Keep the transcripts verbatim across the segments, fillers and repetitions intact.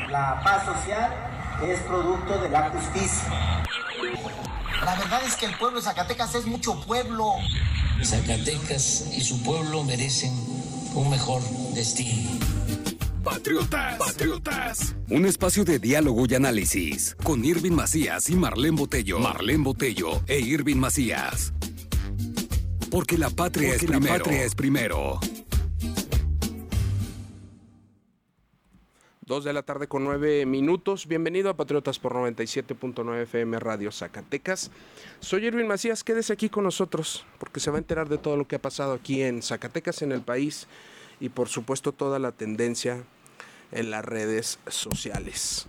La paz social es producto de la justicia. La verdad es que el pueblo de Zacatecas es mucho pueblo. Zacatecas y su pueblo merecen un mejor destino. Patriotas, Patriotas. Un espacio de diálogo y análisis con Irving Macías y Marlene Botello. Marlene Botello e Irving Macías. Porque la patria, Porque es, la primero. patria es primero. Dos de la tarde con nueve minutos. Bienvenido a Patriotas por noventa y siete punto nueve F M Radio Zacatecas. Soy Irving Macías, quédese aquí con nosotros porque se va a enterar de todo lo que ha pasado aquí en Zacatecas, en el país y por supuesto toda la tendencia en las redes sociales.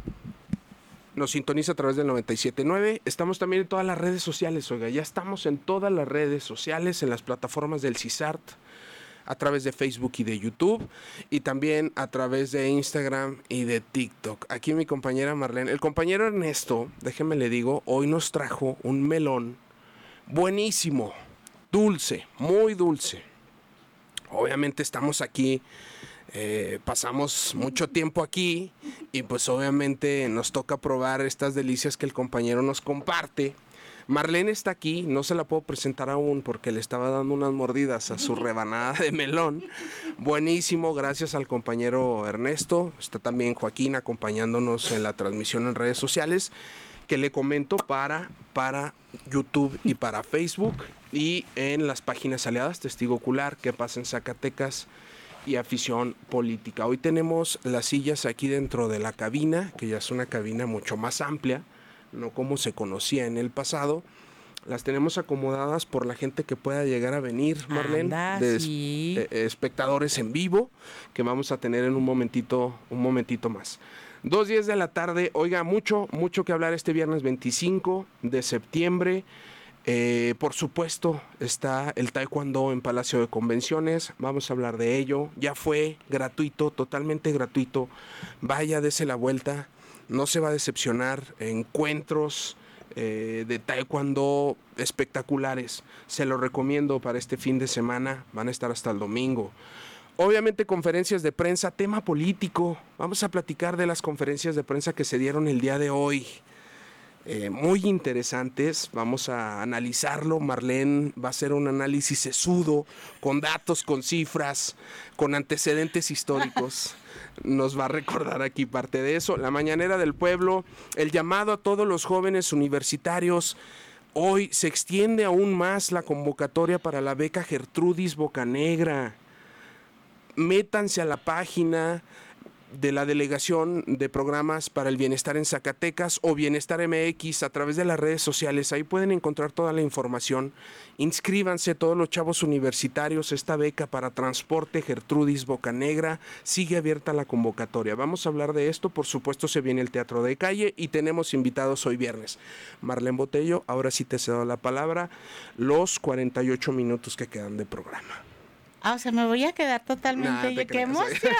Nos sintoniza a través del noventa y siete punto nueve. Estamos también en todas las redes sociales, oiga, ya estamos en todas las redes sociales, en las plataformas del CISART, a través de Facebook y de YouTube, y también a través de Instagram y de TikTok. Aquí mi compañera Marlene, el compañero Ernesto, déjeme le digo, hoy nos trajo un melón buenísimo, dulce, muy dulce. Obviamente estamos aquí, eh, pasamos mucho tiempo aquí y pues obviamente nos toca probar estas delicias que el compañero nos comparte. Marlene está aquí, no se la puedo presentar aún porque le estaba dando unas mordidas a su rebanada de melón. Buenísimo, gracias al compañero Ernesto. Está también Joaquín acompañándonos en la transmisión en redes sociales, que le comento para, para YouTube y para Facebook, y en las páginas aliadas Testigo Ocular, Que Pasa en Zacatecas y Afición Política. Hoy tenemos las sillas aquí dentro de la cabina, que ya es una cabina mucho más amplia, no como se conocía en el pasado. Las tenemos acomodadas por la gente que pueda llegar a venir, Marlene, Anda, de sí. es, eh, espectadores en vivo, que vamos a tener en un momentito, un momentito más. Dos diez de la tarde, oiga, mucho, mucho que hablar este viernes veinticinco de septiembre. Eh, por supuesto, está el Taekwondo en Palacio de Convenciones, vamos a hablar de ello. Ya fue gratuito, totalmente gratuito. Vaya, dese la vuelta. No se va a decepcionar, encuentros eh, de taekwondo espectaculares. Se lo recomiendo para este fin de semana, van a estar hasta el domingo. Obviamente conferencias de prensa, tema político. Vamos a platicar de las conferencias de prensa que se dieron el día de hoy. Eh, muy interesantes, vamos a analizarlo. Marlene va a hacer un análisis sesudo, con datos, con cifras, con antecedentes históricos. Nos va a recordar aquí parte de eso. La mañanera del pueblo, el llamado a todos los jóvenes universitarios. Hoy se extiende aún más la convocatoria para la beca Gertrudis Bocanegra. Métanse a la página de la Delegación de Programas para el Bienestar en Zacatecas o Bienestar M X a través de las redes sociales. Ahí pueden encontrar toda la información. Inscríbanse todos los chavos universitarios. Esta beca para transporte Gertrudis Bocanegra, sigue abierta la convocatoria. Vamos a hablar de esto. Por supuesto se viene el teatro de calle y tenemos invitados hoy viernes. Marlene Botello, ahora sí te cedo la palabra. Los cuarenta y ocho minutos que quedan de programa. Ah, o sea, me voy a quedar totalmente. Nah, ¡Qué creas, emoción!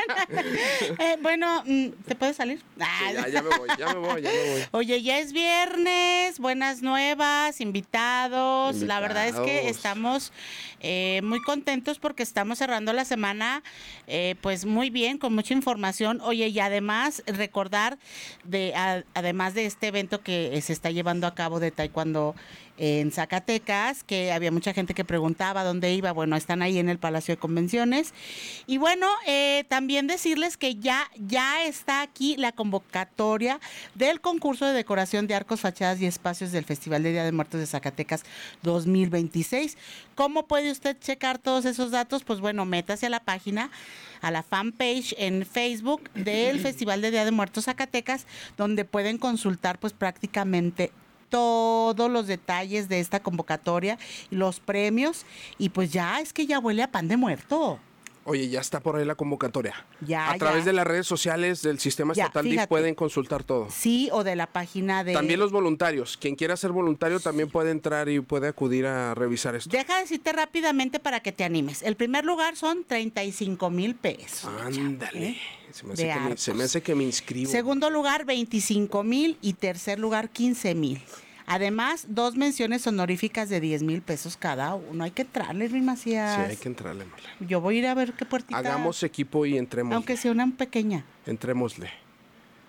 eh, bueno, ¿te puedes salir? Ah. Sí, ya, ya me voy, ya me voy, ya me voy. Oye, ya es viernes, buenas nuevas, invitados. invitados. La verdad es que estamos eh, muy contentos porque estamos cerrando la semana, eh, pues muy bien, con mucha información. Oye, y además recordar, de a, además de este evento que se está llevando a cabo de Taekwondo en Zacatecas, que había mucha gente que preguntaba dónde iba. Bueno, están ahí en el Palacio de Convenciones. Y bueno, eh, también decirles que ya, ya está aquí la convocatoria del concurso de decoración de arcos, fachadas y espacios del Festival de Día de Muertos de Zacatecas dos mil veintiséis. ¿Cómo puede usted checar todos esos datos? Pues bueno, métase a la página, a la fanpage en Facebook del Festival de Día de Muertos Zacatecas, donde pueden consultar pues prácticamente todos los detalles de esta convocatoria y los premios, y pues ya es que ya huele a pan de muerto. Oye, ya está por ahí la convocatoria. Ya, a través ya. de las redes sociales del Sistema Ya, Estatal D I F pueden consultar todo. Sí, o de la página de... También los voluntarios. Quien quiera ser voluntario también puede entrar y puede acudir a revisar esto. Deja decirte rápidamente para que te animes. El primer lugar son treinta y cinco mil pesos. Ándale. ¿Eh? Se me, hace que me, se me hace que me inscribo. Segundo lugar, veinticinco mil, y tercer lugar, quince mil. Además, dos menciones honoríficas de diez mil pesos cada uno. Hay que entrarle, Irving Macías. Sí, hay que entrarle, Marlene. Yo voy a ir a ver qué puertita. Hagamos equipo y entrémosle. Aunque sea una pequeña. Entrémosle.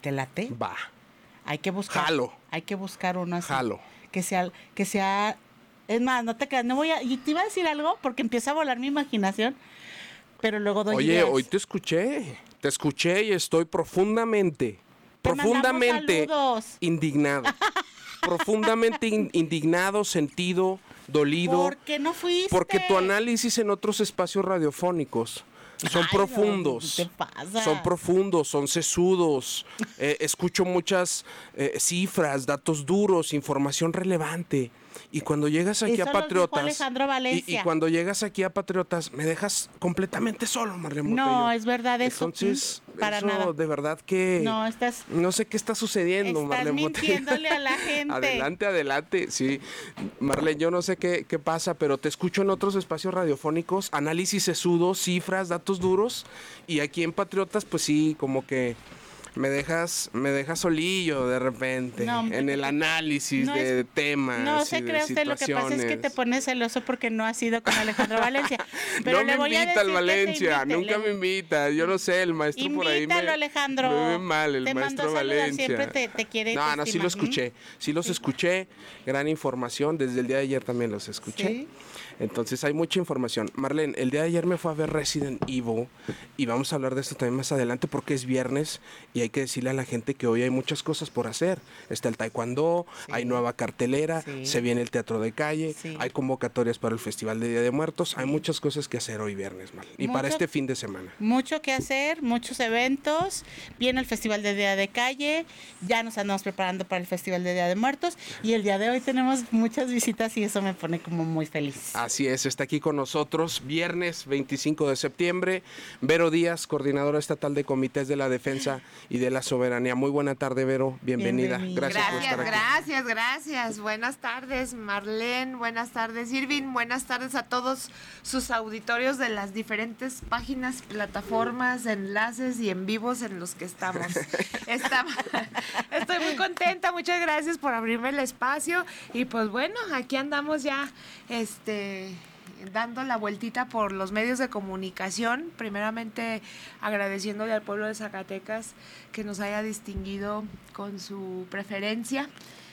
¿Te late? Va. Hay que buscar. Jalo. Hay que buscar uno así. Jalo. Que sea, que sea. Es más, no te creas, no voy a. Y te iba a decir algo porque empieza a volar mi imaginación, pero luego doy Oye, ideas. hoy te escuché. Te escuché y estoy profundamente, Te profundamente mandamos saludos. indignado. profundamente in- indignado, sentido, dolido. ¿Por qué no fuiste? Porque tu análisis en otros espacios radiofónicos son Ay, profundos. no, ¿qué te pasa? Son profundos, son sesudos. Eh, escucho muchas eh, cifras, datos duros, información relevante. Y cuando llegas aquí Eso a lo dijo Patriotas. Alejandro y, Valencia. y cuando llegas aquí a Patriotas, me dejas completamente solo, Marlene No, Botello. es verdad eso. Entonces, Mm, para eso nada. de verdad que. No, estás. No sé qué está sucediendo, Estás Marlene Botello. mintiéndole a la gente. Adelante, adelante. Sí, Marlene, yo no sé qué, qué pasa, pero te escucho en otros espacios radiofónicos, análisis sesudos, cifras, datos duros, y aquí en Patriotas, pues sí, como que me dejas, me dejas solillo de repente No, hombre, en el análisis no de es- temas. No y se de cree usted, lo que pasa es que te situaciones. pones celoso porque no has ido con Alejandro Valencia. Pero no le me voy a invita decir al Valencia, que te invite, nunca le- me invita. Yo no sé, el maestro por ahí me, Invítalo, Alejandro. me ve mal, el Te mandó maestro a saludar, Valencia. siempre te- te quiere y No, te no, sí estima. lo escuché, sí los escuché, gran información, desde el día de ayer también los escuché. Sí. Entonces hay mucha información. Marlene, el día de ayer me fue a ver Resident Evil y vamos a hablar de esto también más adelante porque es viernes y hay que decirle a la gente que hoy hay muchas cosas por hacer. Está el taekwondo, Sí. hay nueva cartelera, Sí. se viene el teatro de calle, Sí. hay convocatorias para el Festival de Día de Muertos, hay muchas cosas que hacer hoy viernes, Marlene, y para Mucho- este fin de semana. Mucho que hacer, muchos eventos. Viene el Festival de Día de Calle. Ya nos andamos preparando para el Festival de Día de Muertos. Y el día de hoy tenemos muchas visitas y eso me pone como muy feliz. Así es, está aquí con nosotros viernes veinticinco de septiembre, Vero Díaz, coordinadora estatal de comités de la defensa y de la soberanía. Muy buena tarde, Vero, bienvenida. Bienvenida. Gracias, por Gracias, estar aquí. gracias, gracias. Buenas tardes, Marlene. Buenas tardes, Irving. Buenas tardes a todos sus auditorios de las diferentes páginas, plataformas, enlaces y en vivos en los que estamos. Está- estoy muy contenta. Muchas gracias por abrirme el espacio. Y pues bueno, aquí andamos ya, este... dando la vueltita por los medios de comunicación, primeramente agradeciéndole al pueblo de Zacatecas que nos haya distinguido con su preferencia.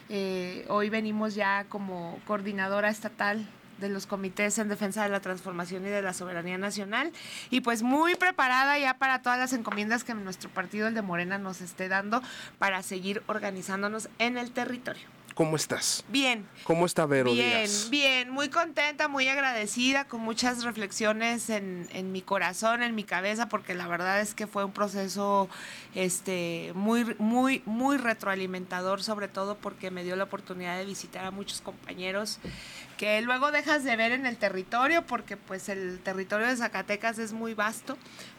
Eh, hoy venimos ya como coordinadora estatal de los comités en defensa de la transformación y de la soberanía nacional y pues muy preparada ya para todas las encomiendas que nuestro partido, el de Morena, nos esté dando para seguir organizándonos en el territorio. ¿Cómo estás? Bien. ¿Cómo está Vero Bien, Díaz? bien, muy contenta, muy agradecida, con muchas reflexiones en, en mi corazón, en mi cabeza, porque la verdad es que fue un proceso este, muy, muy, muy retroalimentador, sobre todo porque me dio la oportunidad de visitar a muchos compañeros que luego dejas de ver en el territorio, porque pues el territorio de Zacatecas es muy vasto,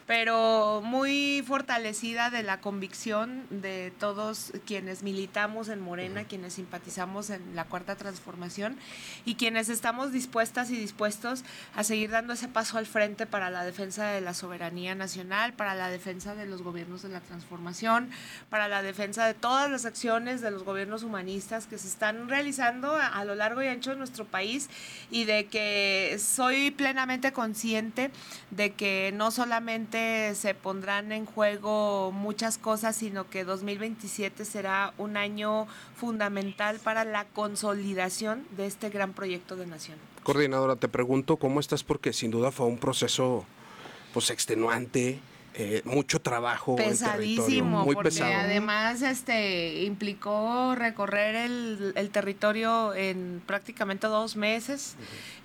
pero muy fortalecida de la convicción de todos quienes militamos en Morena, quienes simpatizamos en la Cuarta Transformación y quienes estamos dispuestas y dispuestos a seguir dando ese paso al frente para la defensa de la soberanía nacional, para la defensa de los gobiernos de la transformación, para la defensa de todas las acciones de los gobiernos humanistas que se están realizando a, a lo largo y ancho de nuestro país, y de que soy plenamente consciente de que no solamente se pondrán en juego muchas cosas, sino que dos mil veintisiete será un año fundamental para la consolidación de este gran proyecto de nación. Coordinadora, te pregunto cómo estás porque sin duda fue un proceso pues extenuante, eh, mucho trabajo en territorio, Pesadísimo, muy porque pesado. además este implicó recorrer el, el territorio en prácticamente dos meses,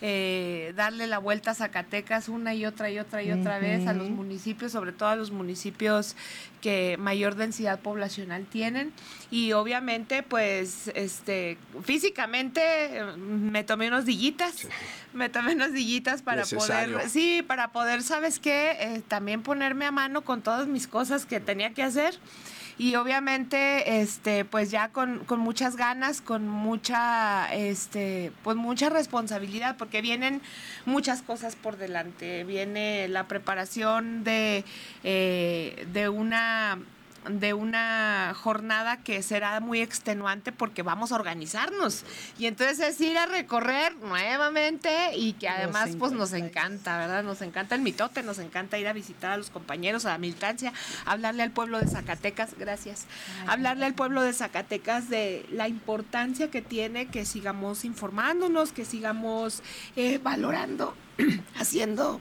eh, darle la vuelta a Zacatecas una y otra y otra y otra vez a los municipios, sobre todo a los municipios que mayor densidad poblacional tienen, y obviamente pues este físicamente eh, me tomé unos dillitas, sí. me tomé unos dillitas para Necesario. poder, sí, para poder, ¿sabes qué? Eh, también ponerme a mano con todas mis cosas que tenía que hacer. Y obviamente, este, pues ya con, con muchas ganas, con mucha, este, pues mucha responsabilidad, porque vienen muchas cosas por delante. Viene la preparación de, eh, de una de una jornada que será muy extenuante porque vamos a organizarnos. Y entonces es ir a recorrer nuevamente y que además pues nos encanta, ¿verdad? Nos encanta el mitote, nos encanta ir a visitar a los compañeros, a la militancia, hablarle al pueblo de Zacatecas, gracias, Ay, hablarle al pueblo de Zacatecas de la importancia que tiene que sigamos informándonos, que sigamos eh, valorando, haciendo...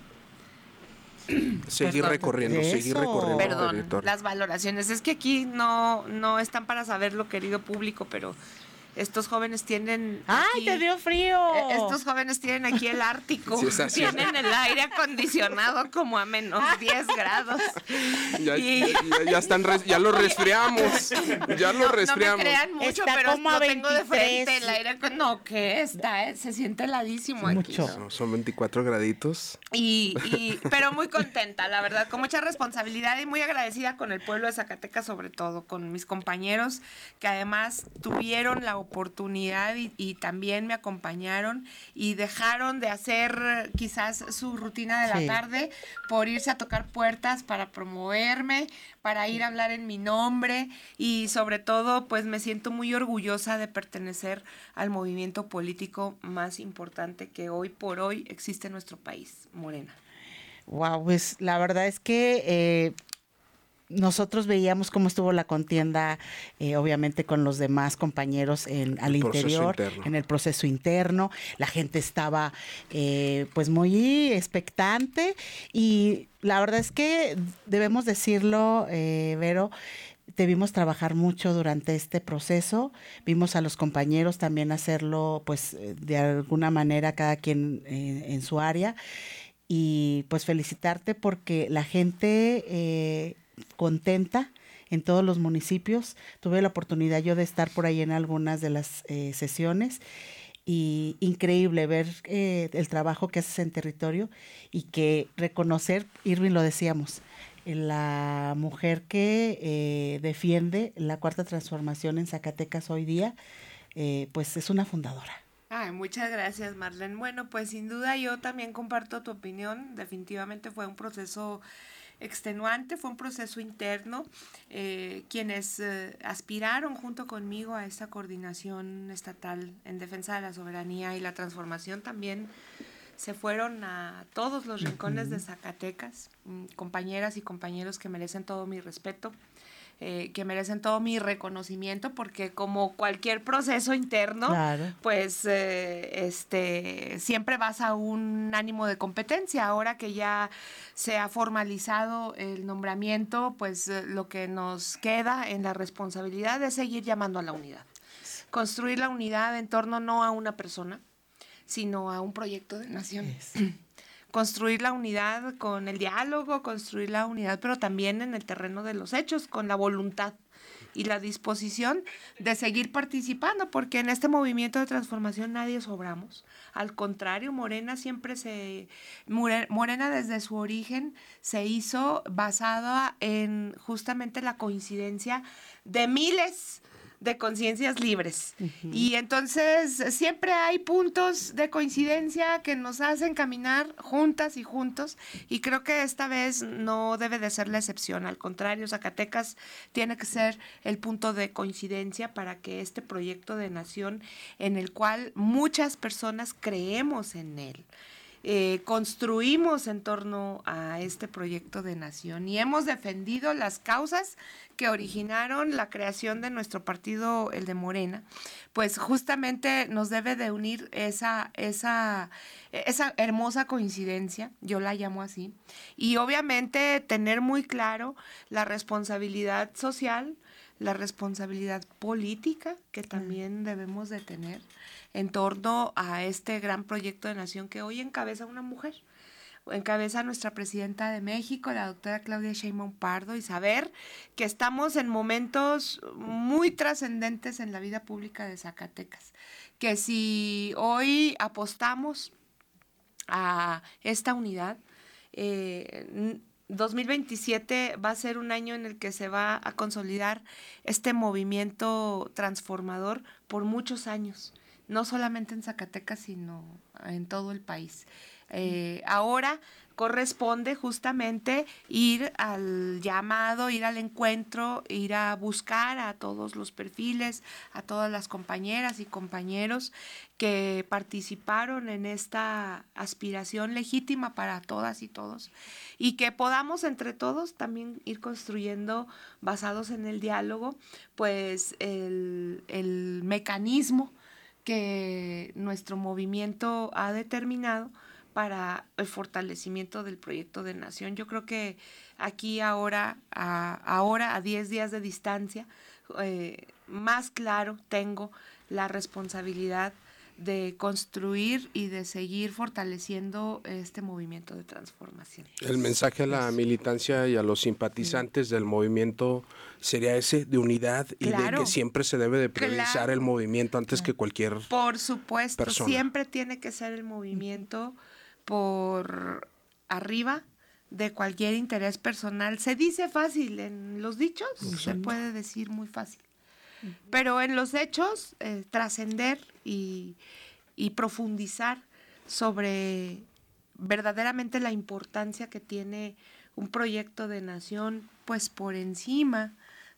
Seguir Perdón, recorriendo, seguir recorriendo. Perdón, territorio. Las valoraciones. Es que aquí no, no están para saberlo, querido público, pero estos jóvenes tienen... ¡Ay, aquí, te dio frío! Estos jóvenes tienen aquí el Ártico. Sí, es tienen el aire acondicionado como a menos diez grados. Ya, y... ya, ya, ya están res, ya lo resfriamos. Ya lo no, resfriamos. No me crean mucho, está pero como lo a tengo de veintitrés. frente. El aire con... No, que está, eh, se siente heladísimo aquí. Mucho. No, son veinticuatro graditos. Y, y, pero muy contenta, la verdad, con mucha responsabilidad y muy agradecida con el pueblo de Zacatecas, sobre todo, con mis compañeros que además tuvieron la oportunidad Y, y también me acompañaron y dejaron de hacer quizás su rutina de la sí. tarde por irse a tocar puertas para promoverme, para ir a hablar en mi nombre y sobre todo pues me siento muy orgullosa de pertenecer al movimiento político más importante que hoy por hoy existe en nuestro país, Morena. Wow, pues la verdad es que eh, nosotros veíamos cómo estuvo la contienda, eh, obviamente con los demás compañeros en, al interior, en el proceso interno. La gente estaba eh, pues muy expectante y la verdad es que debemos decirlo, eh, Vero, te vimos trabajar mucho durante este proceso, vimos a los compañeros también hacerlo pues de alguna manera cada quien eh, en su área y pues felicitarte porque la gente... Eh, contenta en todos los municipios. Tuve la oportunidad yo de estar por ahí en algunas de las eh, sesiones y increíble ver eh, el trabajo que haces en territorio y que reconocer, Irving, lo decíamos, la mujer que eh, defiende la cuarta transformación en Zacatecas hoy día, eh, pues es una fundadora. Ay, muchas gracias, Marlene. Bueno, pues sin duda yo también comparto tu opinión. Definitivamente fue un proceso extenuante, fue un proceso interno. Eh, quienes eh, aspiraron junto conmigo a esta coordinación estatal en defensa de la soberanía y la transformación también se fueron a todos los rincones de Zacatecas, compañeras y compañeros que merecen todo mi respeto. Eh, que merecen todo mi reconocimiento porque como cualquier proceso interno, claro. pues eh, este siempre vas a un ánimo de competencia. Ahora que ya se ha formalizado el nombramiento, pues eh, lo que nos queda en la responsabilidad es seguir llamando a la unidad. Construir la unidad en torno no a una persona, sino a un proyecto de nación. Yes. Construir la unidad con el diálogo, construir la unidad, pero también en el terreno de los hechos, con la voluntad y la disposición de seguir participando, porque en este movimiento de transformación nadie sobramos. Al contrario, Morena siempre se... Morena desde su origen se hizo basada en justamente la coincidencia de miles de conciencias libres. Uh-huh. Y entonces siempre hay puntos de coincidencia que nos hacen caminar juntas y juntos y creo que esta vez no debe de ser la excepción. Al contrario, Zacatecas tiene que ser el punto de coincidencia para que este proyecto de nación en el cual muchas personas creemos en él, Eh, construimos en torno a este proyecto de nación y hemos defendido las causas que originaron la creación de nuestro partido, el de Morena, pues justamente nos debe de unir esa, esa, esa hermosa coincidencia, yo la llamo así, y obviamente tener muy claro la responsabilidad social, la responsabilidad política que también debemos de tener en torno a este gran proyecto de nación que hoy encabeza una mujer, encabeza nuestra presidenta de México, la doctora Claudia Sheinbaum Pardo, y saber que estamos en momentos muy trascendentes en la vida pública de Zacatecas, que si hoy apostamos a esta unidad, eh, dos mil veintisiete va a ser un año en el que se va a consolidar este movimiento transformador por muchos años, no solamente en Zacatecas, sino en todo el país. Eh, ahora, corresponde justamente ir al llamado, ir al encuentro, ir a buscar a todos los perfiles, a todas las compañeras y compañeros que participaron en esta aspiración legítima para todas y todos, y que podamos entre todos también ir construyendo, basados en el diálogo, pues el, el mecanismo que nuestro movimiento ha determinado para el fortalecimiento del proyecto de nación. Yo creo que aquí ahora, a, ahora a diez días de distancia, eh, más claro tengo la responsabilidad de construir y de seguir fortaleciendo este movimiento de transformación. El mensaje a la militancia y a los simpatizantes del movimiento sería ese, de unidad y claro, de que siempre se debe de priorizar claro, el movimiento antes claro. que cualquier Por supuesto, persona. Siempre tiene que ser el movimiento por arriba de cualquier interés personal. Se dice fácil, en los dichos uh-huh. se puede decir muy fácil. Pero en los hechos, eh, trascender y, y profundizar sobre verdaderamente la importancia que tiene un proyecto de nación, pues por encima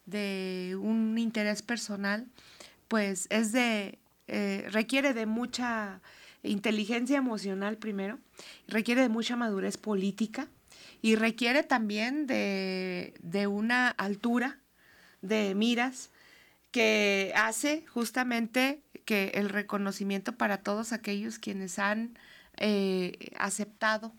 de un interés personal, pues es de, eh, requiere de mucha inteligencia emocional primero, requiere de mucha madurez política y requiere también de, de una altura de miras que hace justamente que el reconocimiento para todos aquellos quienes han eh, aceptado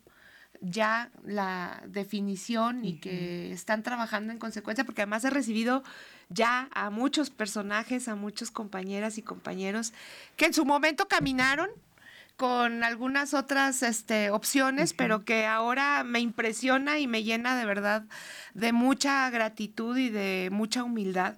ya la definición y que están trabajando en consecuencia, porque además he recibido ya a muchos personajes, a muchos compañeras y compañeros que en su momento caminaron con algunas otras este, opciones, uh-huh. pero que ahora me impresiona y me llena de verdad de mucha gratitud y de mucha humildad.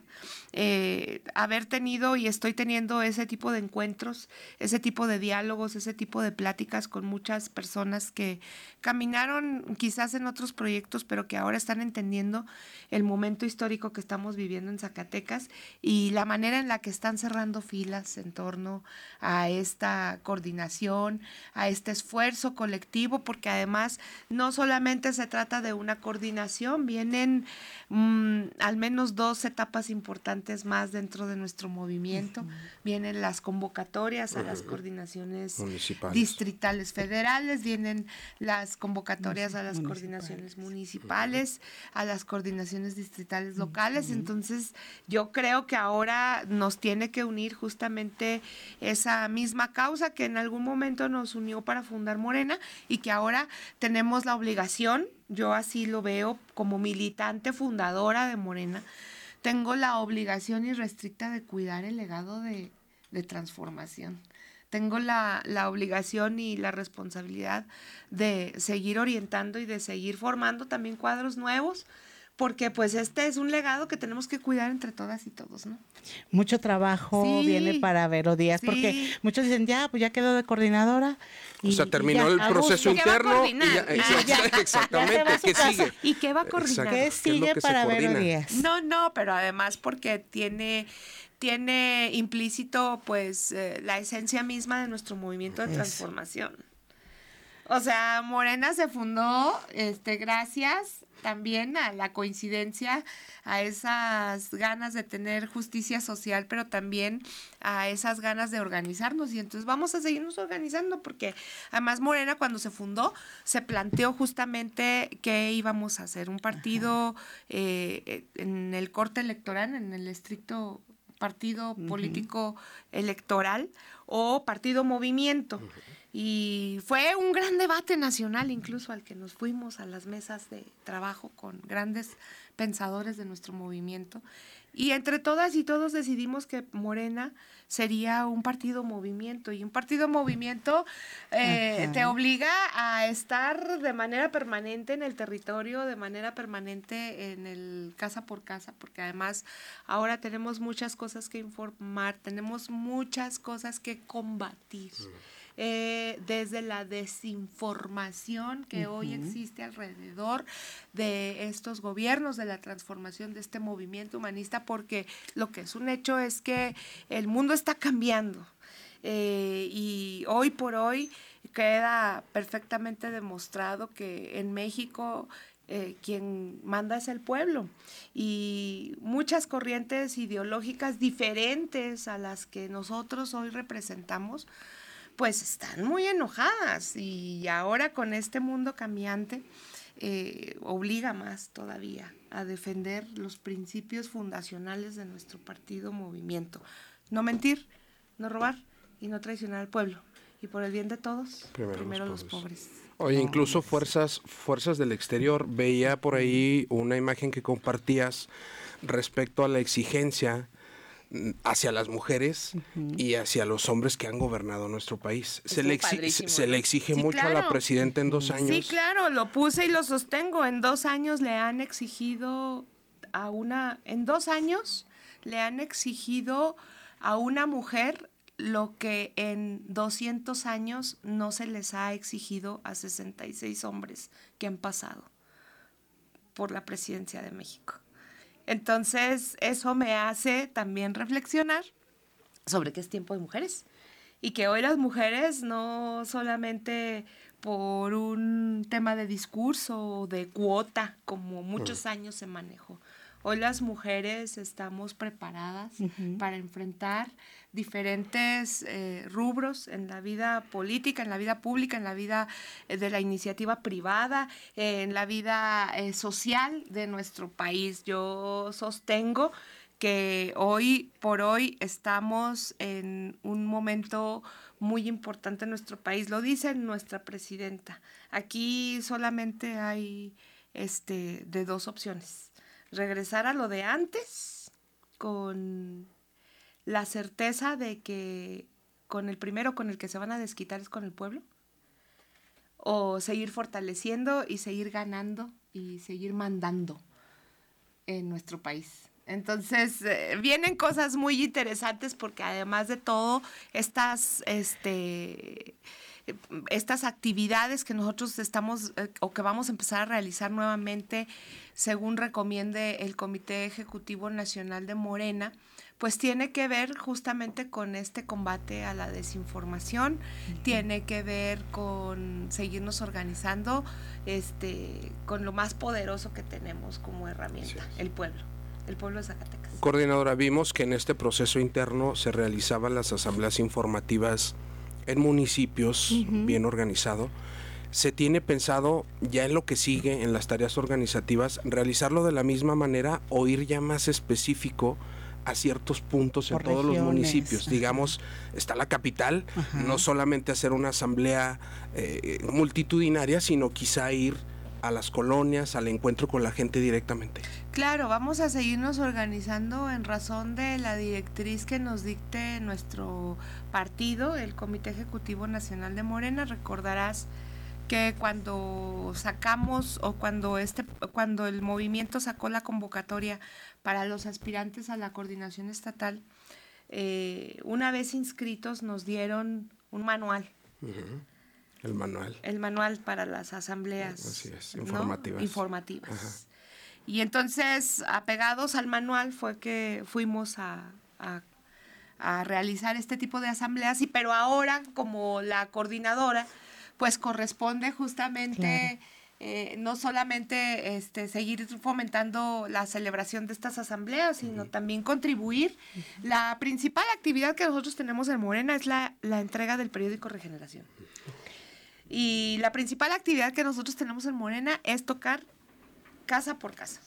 Eh, haber tenido y estoy teniendo ese tipo de encuentros, ese tipo de diálogos, ese tipo de pláticas con muchas personas que caminaron quizás en otros proyectos, pero que ahora están entendiendo el momento histórico que estamos viviendo en Zacatecas y la manera en la que están cerrando filas en torno a esta coordinación, a este esfuerzo colectivo, porque además no solamente se trata de una coordinación, vienen mmm, al menos dos etapas importantes más dentro de nuestro movimiento. Uh-huh. Vienen las convocatorias a las coordinaciones municipales, distritales, federales, vienen las convocatorias a las coordinaciones municipales, a las coordinaciones distritales locales. Uh-huh. Entonces yo creo que ahora nos tiene que unir justamente esa misma causa que en algún momento nos unió para fundar Morena y que ahora tenemos la obligación, yo así lo veo como militante fundadora de Morena, tengo la obligación irrestricta de cuidar el legado de, de transformación. Tengo la, la obligación y la responsabilidad de seguir orientando y de seguir formando también cuadros nuevos, porque pues este es un legado que tenemos que cuidar entre todas y todos, ¿no? Mucho trabajo sí, viene para Vero Díaz, sí. porque muchos dicen, ya, pues ya quedó de coordinadora. Y, o sea, terminó el proceso interno. Y ya, exact, ya, exactamente, ya ¿qué sigue? ¿Y qué va a coordinar? ¿Qué, ¿Qué sigue ¿Qué para Vero Díaz? No, no, pero además porque tiene... tiene implícito pues eh, la esencia misma de nuestro movimiento de transformación. O sea, Morena se fundó este gracias también a la coincidencia, a esas ganas de tener justicia social, pero también a esas ganas de organizarnos. Y entonces vamos a seguirnos organizando, porque además Morena cuando se fundó se planteó justamente que íbamos a hacer un partido eh, en el corte electoral, en el estricto partido uh-huh. político electoral o partido movimiento. Uh-huh. Y fue un gran debate nacional, incluso al que nos fuimos a las mesas de trabajo con grandes pensadores de nuestro movimiento. Y entre todas y todos decidimos que Morena sería un partido movimiento. Y un partido movimiento eh, te obliga a estar de manera permanente en el territorio, de manera permanente en el casa por casa, porque además ahora tenemos muchas cosas que informar, tenemos muchas cosas que combatir. Mm. Eh, desde la desinformación que uh-huh. hoy existe alrededor de estos gobiernos, de la transformación de este movimiento humanista, porque lo que es un hecho es que el mundo está cambiando. eh, y hoy por hoy queda perfectamente demostrado que en México eh, quien manda es el pueblo, y muchas corrientes ideológicas diferentes a las que nosotros hoy representamos pues están muy enojadas, y ahora con este mundo cambiante eh, obliga más todavía a defender los principios fundacionales de nuestro partido movimiento. No mentir, no robar y no traicionar al pueblo. Y por el bien de todos, primero, primero los, pobres. los pobres. Oye, incluso fuerzas, fuerzas del exterior, veía por ahí una imagen que compartías respecto a la exigencia hacia las mujeres uh-huh. y hacia los hombres que han gobernado nuestro país. Se le, exi- se le exige sí, mucho claro. a la presidenta en dos años. Sí, claro, lo puse y lo sostengo. En dos años le han exigido a una, en dos años le han exigido a una mujer lo que en doscientos años no se les ha exigido a sesenta y seis hombres que han pasado por la presidencia de México. Entonces, eso me hace también reflexionar sobre que es tiempo de mujeres y que hoy las mujeres no solamente por un tema de discurso o de cuota, como muchos años se manejó. Hoy las mujeres estamos preparadas uh-huh. para enfrentar diferentes eh, rubros en la vida política, en la vida pública, en la vida eh, de la iniciativa privada, eh, en la vida eh, social de nuestro país. Yo sostengo que hoy por hoy estamos en un momento muy importante en nuestro país. Lo dice nuestra presidenta. Aquí solamente hay este, de dos opciones. Regresar a lo de antes con la certeza de que con el primero con el que se van a desquitar es con el pueblo, o seguir fortaleciendo y seguir ganando y seguir mandando en nuestro país. Entonces eh, vienen cosas muy interesantes porque además de todo estas este estas actividades que nosotros estamos eh, o que vamos a empezar a realizar nuevamente según recomiende el Comité Ejecutivo Nacional de Morena, pues tiene que ver justamente con este combate a la desinformación, uh-huh. tiene que ver con seguirnos organizando este con lo más poderoso que tenemos como herramienta, sí. el pueblo, el pueblo de Zacatecas. Coordinadora, vimos que en este proceso interno se realizaban las asambleas informativas en municipios, uh-huh. bien organizado. ¿Se tiene pensado ya en lo que sigue, en las tareas organizativas, realizarlo de la misma manera o ir ya más específico a ciertos puntos Por en todos regiones. Los municipios? Ajá. Digamos, está la capital, Ajá. no solamente hacer una asamblea eh, multitudinaria, sino quizá ir a las colonias, al encuentro con la gente directamente. Claro, vamos a seguirnos organizando en razón de la directriz que nos dicte nuestro partido, el Comité Ejecutivo Nacional de Morena. Recordarás que cuando sacamos o cuando este cuando el movimiento sacó la convocatoria para los aspirantes a la coordinación estatal, eh, una vez inscritos nos dieron un manual. Uh-huh. El manual. El manual para las asambleas. Así es, informativas. ¿no? Informativas. Ajá. Y entonces, apegados al manual, fue que fuimos a, a, a realizar este tipo de asambleas, y pero ahora, como la coordinadora, pues corresponde justamente claro. eh, no solamente este, seguir fomentando la celebración de estas asambleas, sino uh-huh. también contribuir. Uh-huh. La principal actividad que nosotros tenemos en Morena es la, la entrega del periódico Regeneración. Uh-huh. Y la principal actividad que nosotros tenemos en Morena es tocar casa por casa.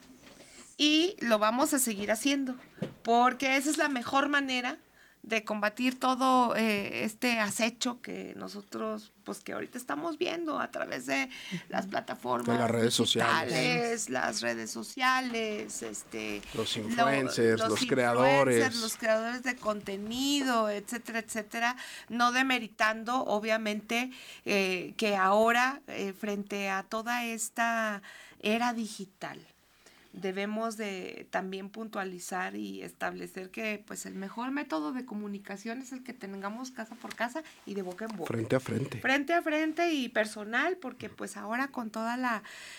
Y lo vamos a seguir haciendo, porque esa es la mejor manera de combatir todo eh, este acecho que nosotros, pues que ahorita estamos viendo a través de las plataformas, de las redes sociales, las redes sociales, este, los influencers, lo, los, los creadores, influencers, los creadores de contenido, etcétera, etcétera, no demeritando, obviamente, eh, que ahora, eh, frente a toda esta era digital, debemos de también puntualizar y establecer que pues el mejor método de comunicación es el que tengamos casa por casa y de boca en boca. Frente a frente. Frente a frente y personal, porque pues ahora con toda la,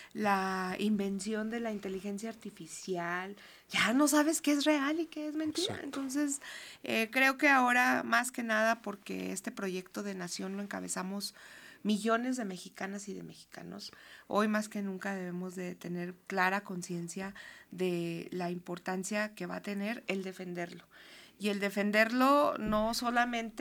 la invención de la inteligencia artificial, ya no sabes qué es real y qué es mentira. Exacto. Entonces, eh, creo que ahora más que nada, porque este proyecto de nación lo encabezamos millones de mexicanas y de mexicanos, hoy más que nunca debemos de tener clara conciencia de la importancia que va a tener el defenderlo. Y el defenderlo no solamente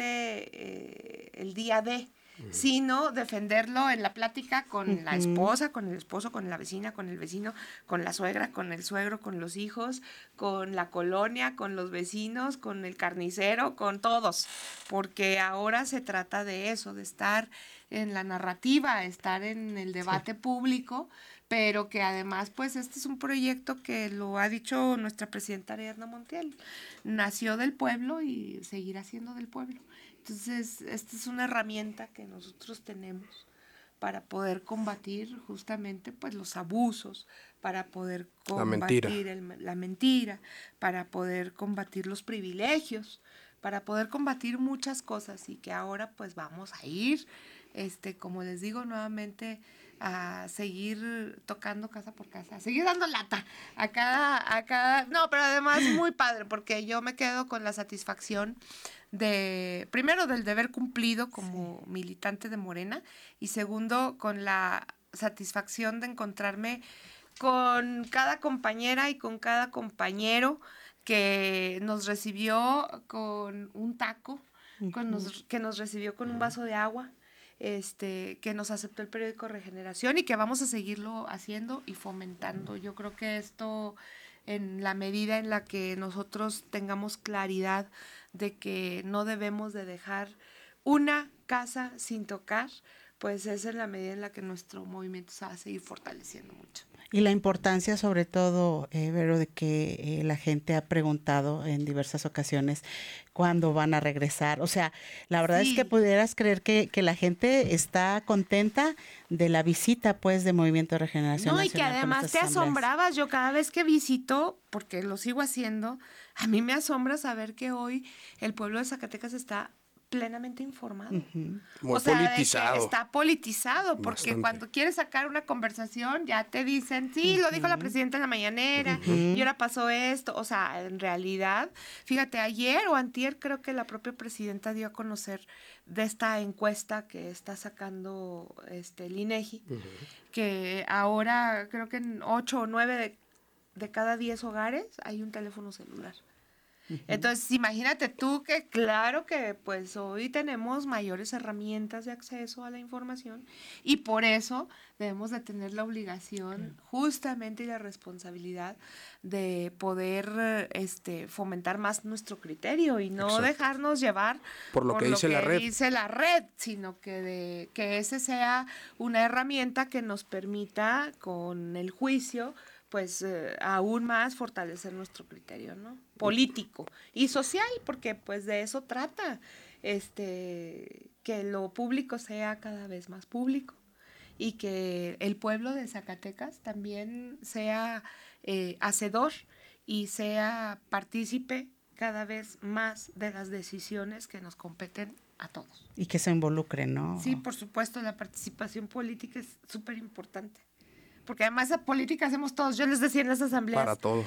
eh, el día de, uh-huh. sino defenderlo en la plática con uh-huh. la esposa, con el esposo, con la vecina, con el vecino, con la suegra, con el suegro, con los hijos, con la colonia, con los vecinos, con el carnicero, con todos. Porque ahora se trata de eso, de estar en la narrativa, estar en el debate sí. público, pero que además, pues, este es un proyecto que lo ha dicho nuestra presidenta Ariadna Montiel, nació del pueblo y seguirá siendo del pueblo. Entonces, esta es una herramienta que nosotros tenemos para poder combatir justamente, pues, los abusos, para poder combatir la mentira. El, la mentira, para poder combatir los privilegios, para poder combatir muchas cosas, y que ahora, pues, vamos a ir Este, como les digo nuevamente, a seguir tocando casa por casa, a seguir dando lata a cada, a cada, no, pero además muy padre, porque yo me quedo con la satisfacción de, primero, del deber cumplido como sí. militante de Morena, y segundo, con la satisfacción de encontrarme con cada compañera y con cada compañero que nos recibió con un taco, uh-huh. con nos, que nos recibió con un vaso de agua, este, que nos aceptó el periódico Regeneración y que vamos a seguirlo haciendo y fomentando. Yo creo que esto, en la medida en la que nosotros tengamos claridad de que no debemos de dejar una casa sin tocar, pues es en la medida en la que nuestro movimiento se va a seguir fortaleciendo mucho. Y la importancia, sobre todo, eh, Vero, de que eh, la gente ha preguntado en diversas ocasiones cuándo van a regresar. O sea, la verdad sí. es que pudieras creer que, que la gente está contenta de la visita, pues, de Movimiento de Regeneración No, Nacional. Y que además te asombrabas. Yo cada vez que visito, porque lo sigo haciendo, a mí me asombra saber que hoy el pueblo de Zacatecas está plenamente informado. Uh-huh. Muy o sea, politizado. Está politizado, porque Bastante. Cuando quieres sacar una conversación ya te dicen, sí, uh-huh. lo dijo la presidenta en la mañanera, uh-huh. y ahora pasó esto. O sea, en realidad, fíjate, ayer o antier creo que la propia presidenta dio a conocer de esta encuesta que está sacando este el INEGI, uh-huh. que ahora creo que en ocho o nueve de, de cada diez hogares hay un teléfono celular. Entonces, imagínate tú que claro que pues hoy tenemos mayores herramientas de acceso a la información y por eso debemos de tener la obligación justamente y la responsabilidad de poder este fomentar más nuestro criterio y no Exacto. dejarnos llevar por lo por que, lo dice, que la red. dice la red, sino que de que ese sea una herramienta que nos permita con el juicio pues eh, aún más fortalecer nuestro criterio, ¿no? Político y social, porque pues de eso trata, este, que lo público sea cada vez más público y que el pueblo de Zacatecas también sea eh, hacedor y sea partícipe cada vez más de las decisiones que nos competen a todos. Y que se involucren, ¿no? Sí, por supuesto, la participación política es súper importante. Porque además esa política hacemos todos. Yo les decía en las asambleas. Para todo.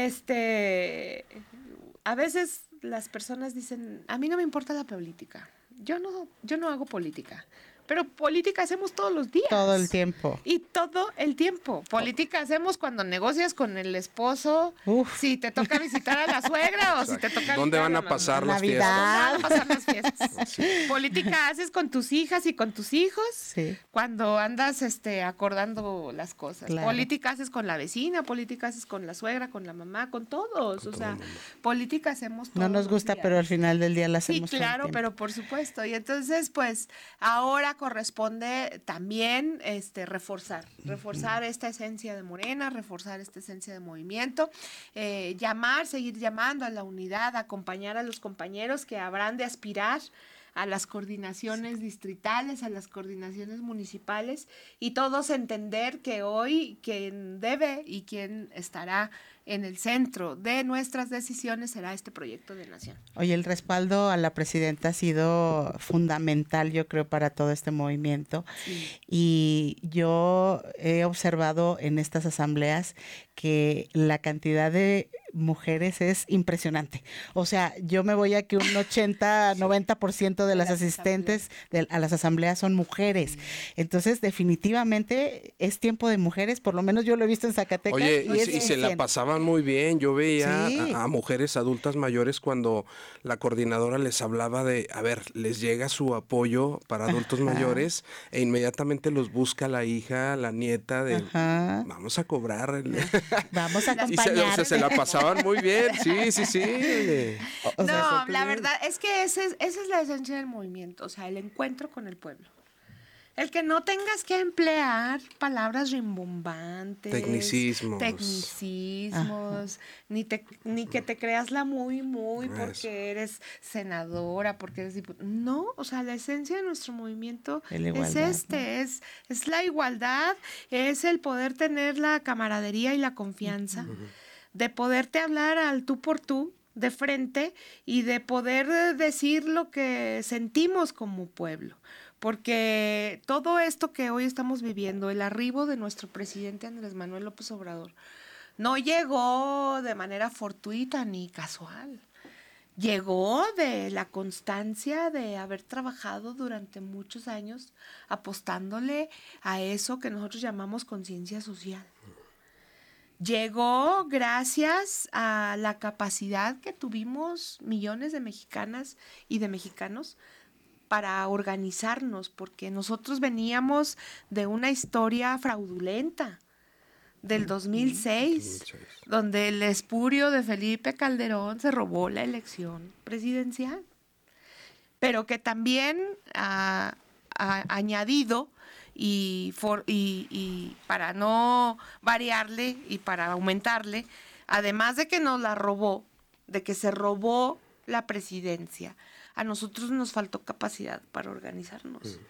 Este, a veces las personas dicen, a mí no me importa la política. Yo no, yo no hago política. Pero política hacemos todos los días. Todo el tiempo. Y todo el tiempo. Política hacemos cuando negocias con el esposo, Uf. si te toca visitar a la suegra o si te toca... ¿Dónde van a pasar las Navidad. fiestas? ¿Dónde van a pasar las fiestas? Sí. Política haces con tus hijas y con tus hijos sí. cuando andas este, acordando las cosas. Claro. Política haces con la vecina, política haces con la suegra, con la mamá, con todos. Con o sea, política hacemos todos No nos gusta, días. pero al final del día la hacemos. Sí, claro, pero por supuesto. Y entonces, pues, ahora corresponde también este reforzar, reforzar esta esencia de Morena, reforzar esta esencia de movimiento, eh, llamar, seguir llamando a la unidad, acompañar a los compañeros que habrán de aspirar a las coordinaciones distritales, a las coordinaciones municipales, y todos entender que hoy quien debe y quien estará en el centro de nuestras decisiones será este proyecto de nación. Oye, el respaldo a la presidenta ha sido fundamental, yo creo, para todo este movimiento. Sí. Y yo he observado en estas asambleas que la cantidad de mujeres es impresionante. O sea, yo me voy a que un ochenta, noventa por ciento de las asistentes de, a las asambleas son mujeres. Entonces, definitivamente es tiempo de mujeres, por lo menos yo lo he visto en Zacatecas. Oye, y, y, y se la pasaban muy bien. Yo veía sí. a, a mujeres adultas mayores cuando la coordinadora les hablaba de, a ver, les llega su apoyo para adultos Ajá. mayores e inmediatamente los busca la hija, la nieta de, Ajá. vamos a cobrar. El... Vamos a acompañar. Y se, o sea, se la pasaban muy bien, sí, sí, sí. O sea, no, la verdad es que ese es, esa es la esencia del movimiento, o sea, el encuentro con el pueblo. El que no tengas que emplear palabras rimbombantes, tecnicismos, tecnicismos ni, te, ni que te creas la muy, muy porque Eso. eres senadora, porque eres diputada. No, o sea, la esencia de nuestro movimiento es este, ¿no? es, es la igualdad, es el poder tener la camaradería y la confianza, uh-huh. de poderte hablar al tú por tú, de frente, y de poder decir lo que sentimos como pueblo. Porque todo esto que hoy estamos viviendo, el arribo de nuestro presidente Andrés Manuel López Obrador, no llegó de manera fortuita ni casual. Llegó de la constancia de haber trabajado durante muchos años apostándole a eso que nosotros llamamos conciencia social. Llegó gracias a la capacidad que tuvimos millones de mexicanas y de mexicanos para organizarnos, porque nosotros veníamos de una historia fraudulenta del dos mil seis, donde el espurio de Felipe Calderón se robó la elección presidencial, pero que también ha, ha añadido y, for, y, y para no variarle y para aumentarle, además de que nos la robó, de que se robó la presidencia, a nosotros nos faltó capacidad para organizarnos. Mm.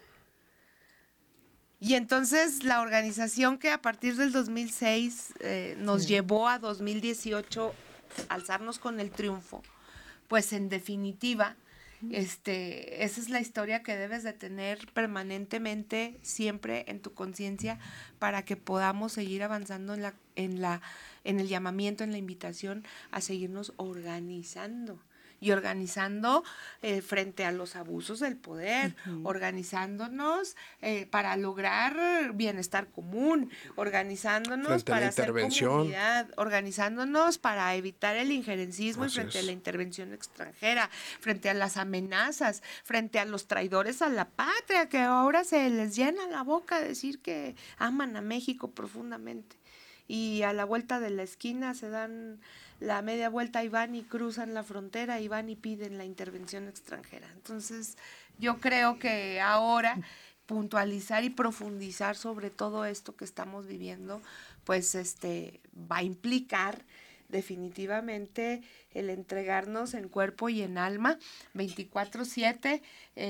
Y entonces la organización que a partir del dos mil seis eh, nos sí. llevó a dos mil dieciocho alzarnos con el triunfo, pues en definitiva, mm. este, esa es la historia que debes de tener permanentemente, siempre en tu conciencia, para que podamos seguir avanzando en la, en la, en el llamamiento, en la invitación a seguirnos organizando. Y organizando eh, frente a los abusos del poder, uh-huh. organizándonos eh, para lograr bienestar común, organizándonos frente para hacer comunidad, organizándonos para evitar el injerencismo y frente a la intervención extranjera, frente a las amenazas, frente a los traidores a la patria, que ahora se les llena la boca decir que aman a México profundamente. Y a la vuelta de la esquina se dan la media vuelta y van y cruzan la frontera y van y piden la intervención extranjera. Entonces, yo creo que ahora puntualizar y profundizar sobre todo esto que estamos viviendo, pues este va a implicar definitivamente el entregarnos en cuerpo y en alma veinticuatro siete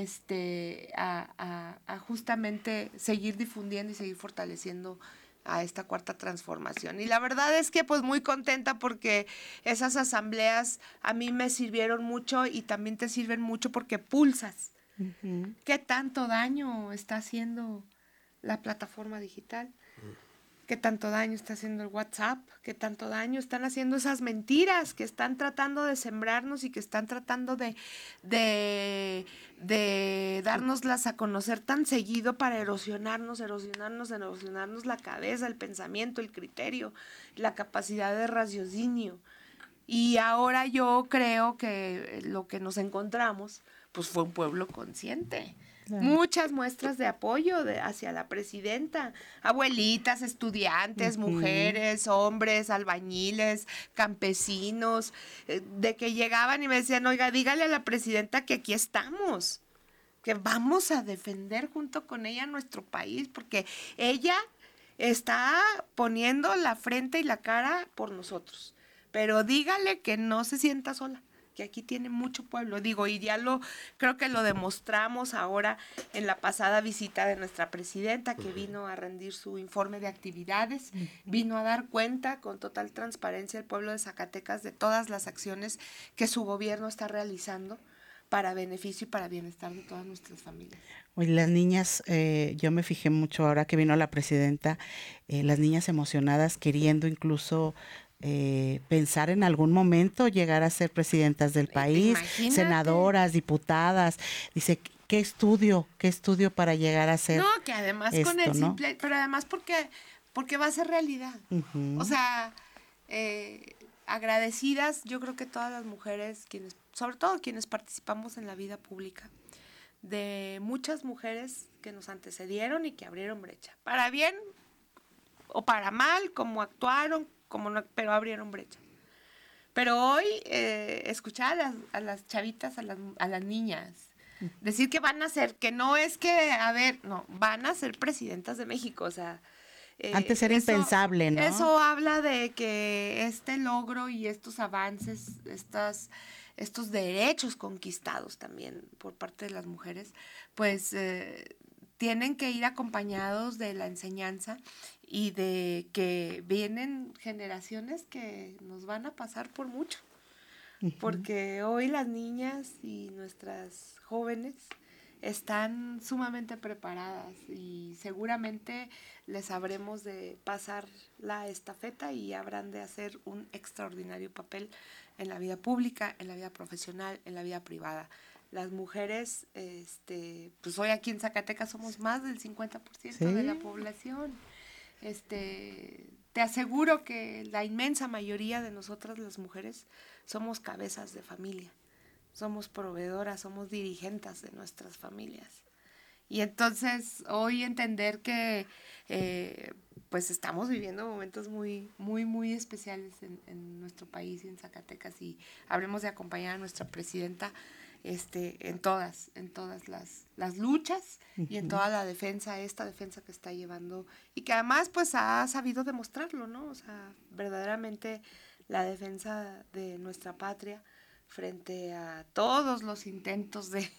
este, a, a, a justamente seguir difundiendo y seguir fortaleciendo a esta cuarta transformación. Y la verdad es que pues muy contenta porque esas asambleas a mí me sirvieron mucho y también te sirven mucho porque pulsas. Uh-huh. ¿Qué tanto daño está haciendo la plataforma digital? Uh-huh. ¿Qué tanto daño está haciendo el WhatsApp? ¿Qué tanto daño están haciendo esas mentiras que están tratando de sembrarnos y que están tratando de, de, de dárnoslas a conocer tan seguido para erosionarnos, erosionarnos, erosionarnos la cabeza, el pensamiento, el criterio, la capacidad de raciocinio? Y ahora yo creo que lo que nos encontramos pues fue un pueblo consciente. Claro. Muchas muestras de apoyo de, hacia la presidenta, abuelitas, estudiantes, uh-huh. mujeres, hombres, albañiles, campesinos, eh, de que llegaban y me decían, oiga, dígale a la presidenta que aquí estamos, que vamos a defender junto con ella nuestro país, porque ella está poniendo la frente y la cara por nosotros, pero dígale que no se sienta sola, que aquí tiene mucho pueblo, digo, y ya lo, creo que lo demostramos ahora en la pasada visita de nuestra presidenta, que vino a rendir su informe de actividades, vino a dar cuenta con total transparencia al pueblo de Zacatecas de todas las acciones que su gobierno está realizando para beneficio y para bienestar de todas nuestras familias. Oye, las niñas, eh, yo me fijé mucho ahora que vino la presidenta, eh, las niñas emocionadas queriendo incluso eh, pensar en algún momento llegar a ser presidentas del país, Imagínate. senadoras, diputadas. Dice, ¿qué estudio? ¿Qué estudio para llegar a ser? No, que además esto, con el ¿no? simple, pero además porque, porque va a ser realidad. Uh-huh. O sea, eh, agradecidas, yo creo que todas las mujeres, quienes, sobre todo quienes participamos en la vida pública, de muchas mujeres que nos antecedieron y que abrieron brecha. Para bien o para mal, como actuaron, como no, pero abrieron brecha. Pero hoy, eh, escuchar a las, a las chavitas, a las, a las niñas, decir que van a ser, que no es que, a ver, no, van a ser presidentas de México, o sea... Eh, Antes era eso, impensable, ¿no? Eso habla de que este logro y estos avances, estas, estos derechos conquistados también por parte de las mujeres, pues eh, tienen que ir acompañados de la enseñanza y de que vienen generaciones que nos van a pasar por mucho. Uh-huh. Porque hoy las niñas y nuestras jóvenes están sumamente preparadas y seguramente les habremos de pasar la estafeta y habrán de hacer un extraordinario papel en la vida pública, en la vida profesional, en la vida privada. Las mujeres, este, pues hoy aquí en Zacatecas somos más del cincuenta por ciento ¿sí? de la población. Este, te aseguro que la inmensa mayoría de nosotras las mujeres somos cabezas de familia. Somos proveedoras, somos dirigentes de nuestras familias. Y entonces hoy entender que eh, pues estamos viviendo momentos muy, muy, muy especiales en, en nuestro país y en Zacatecas y habremos de acompañar a nuestra presidenta este, en todas, en todas las, las luchas uh-huh. y en toda la defensa, esta defensa que está llevando y que además pues ha sabido demostrarlo, ¿no? O sea, verdaderamente la defensa de nuestra patria frente a todos los intentos de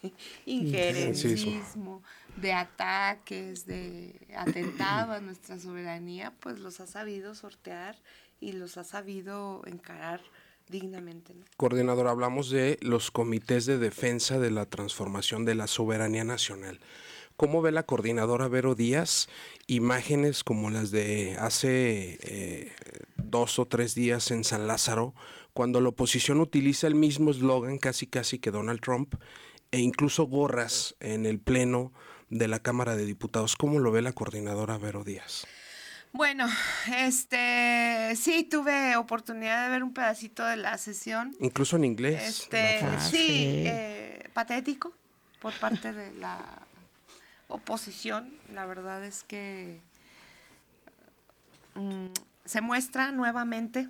injerencismo, de ataques, de atentado a nuestra soberanía, pues los ha sabido sortear y los ha sabido encarar dignamente, ¿no? Coordinador, hablamos de los comités de defensa de la transformación de la soberanía nacional. ¿Cómo ve la coordinadora Vero Díaz imágenes como las de hace eh, dos o tres días en San Lázaro, cuando la oposición utiliza el mismo eslogan casi casi que Donald Trump e incluso gorras en el pleno de la Cámara de Diputados? ¿Cómo lo ve la coordinadora Vero Díaz? Bueno, este sí tuve oportunidad de ver un pedacito de la sesión. Incluso en inglés. Este, sí, eh, patético por parte de la oposición. La verdad es que um, se muestra nuevamente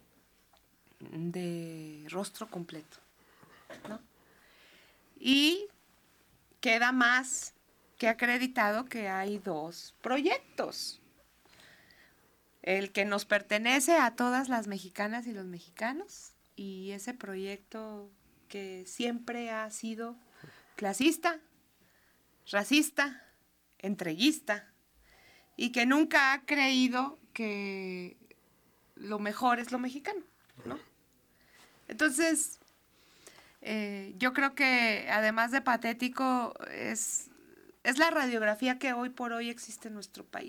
de rostro completo, ¿no? Y queda más que acreditado que hay dos proyectos. El que nos pertenece a todas las mexicanas y los mexicanos y ese proyecto que siempre ha sido clasista, racista, entreguista y que nunca ha creído que lo mejor es lo mexicano, ¿no? Entonces, eh, yo creo que además de patético es, es la radiografía que hoy por hoy existe en nuestro país.